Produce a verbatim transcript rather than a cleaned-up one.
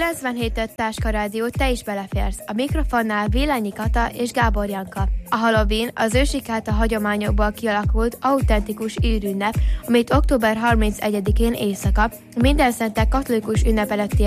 kilencvenhét öt Táska Rádió, te is beleférsz. A mikrofonnál Villányi Kata és Gábor Janka. A Halloween az ősik által hagyományokból kialakult autentikus űrünnep, amit október harmincegyedikén éjszaka minden szentek katolikus ünnep előtti